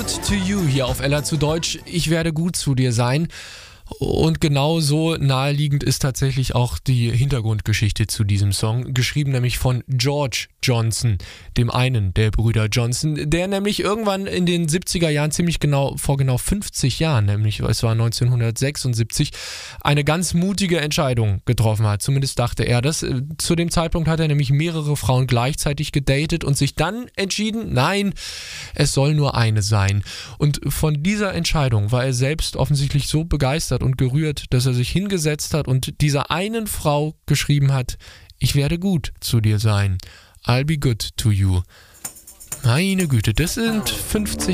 Good to You hier auf Ella zu Deutsch. Ich werde gut zu dir sein. Und genauso naheliegend ist tatsächlich auch die Hintergrundgeschichte zu diesem Song, geschrieben nämlich von George Johnson, dem einen der Brüder Johnson, der nämlich irgendwann in den 70er Jahren, vor genau 50 Jahren, nämlich es war 1976, eine ganz mutige Entscheidung getroffen hat. Zumindest dachte er das. Zu dem Zeitpunkt hat er nämlich mehrere Frauen gleichzeitig gedatet und sich dann entschieden, nein, es soll nur eine sein. Und von dieser Entscheidung war er selbst offensichtlich so begeistert und gerührt, dass er sich hingesetzt hat und dieser einen Frau geschrieben hat, ich werde gut zu dir sein. I'll be good to you. Meine Güte, das sind 50